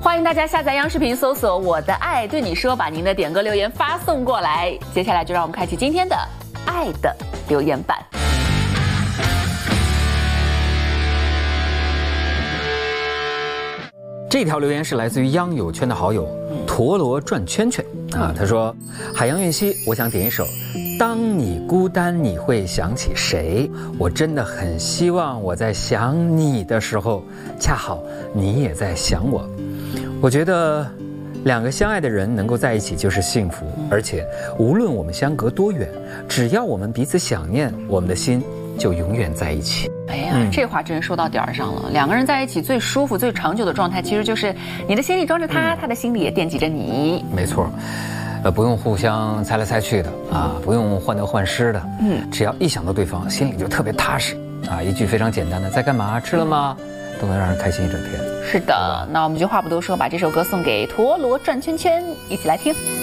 欢迎大家下载央视频，搜索我的爱对你说，把您的点歌留言发送过来。接下来就让我们开启今天的爱的留言板。 这条留言是来自于央友圈的好友陀螺转圈圈啊，他说：海洋韵熙，我想点一首《当你孤单你会想起谁》，我真的很希望我在想你的时候，恰好你也在想我。我觉得两个相爱的人能够在一起就是幸福，而且无论我们相隔多远，只要我们彼此想念，我们的心就永远在一起。 哎呀，这话真说到点儿上了。两个人在一起最舒服、最长久的状态，其实就是你的心里装着他，他的心里也惦记着你。 没错，不用互相猜来猜去的啊，不用患得患失的。只要一想到对方，心里就特别踏实啊。一句非常简单的“在干嘛？吃了吗？”都能让人开心一整天。 是的，那我们就话不多说，把这首歌送给陀螺转圈圈，一起来听。